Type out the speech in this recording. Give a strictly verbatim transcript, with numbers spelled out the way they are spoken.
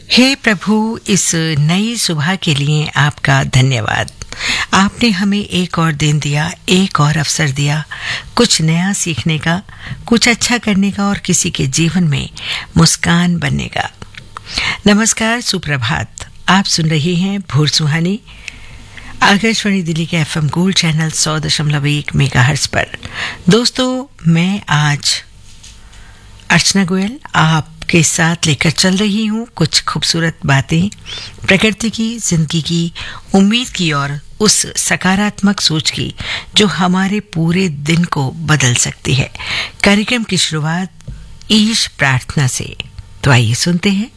हे प्रभु, इस नई सुबह के लिए आपका धन्यवाद। आपने हमें एक और दिन दिया, एक और अवसर दिया, कुछ नया सीखने का, कुछ अच्छा करने का और किसी के जीवन में मुस्कान बनने का। नमस्कार, सुप्रभात। आप सुन रहे हैं भोर सुहानी आकाशवाणी दिल्ली के एफएम गोल्ड चैनल सौ दशमलव एक मेगाहर्ट्ज पर। दोस्तों, मैं आज अर्चना गोयल आपके साथ लेकर चल रही हूँ कुछ खूबसूरत बातें प्रकृति की, जिंदगी की, उम्मीद की और उस सकारात्मक सोच की जो हमारे पूरे दिन को बदल सकती है। कार्यक्रम की शुरुआत ईश प्रार्थना से। तो आइए सुनते हैं।